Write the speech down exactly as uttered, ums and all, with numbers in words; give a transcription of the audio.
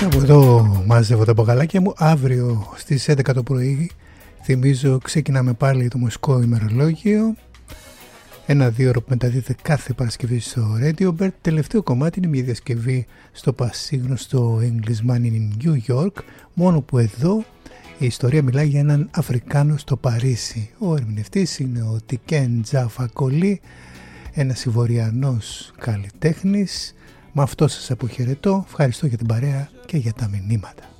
Από εδώ μάζευω τα μπακαλάκια μου. Αύριο στις έντεκα το πρωί, θυμίζω, ξεκινάμε πάλι το μουσικό ημερολόγιο. Ένα-δύο ώρο που μεταδίδεται κάθε Παρασκευή στο Radio Bird. Τελευταίο κομμάτι είναι μια διασκευή στο πασίγνωστο Englishman in New York. Μόνο που εδώ η ιστορία μιλάει για έναν Αφρικάνο στο Παρίσι. Ο ερμηνευτής είναι ο Τικέν Τζάφα Κολί, ένας Ιβοριανός καλλιτέχνης. Με αυτό σας αποχαιρετώ. Ευχαριστώ για την παρέα και για τα μηνύματα.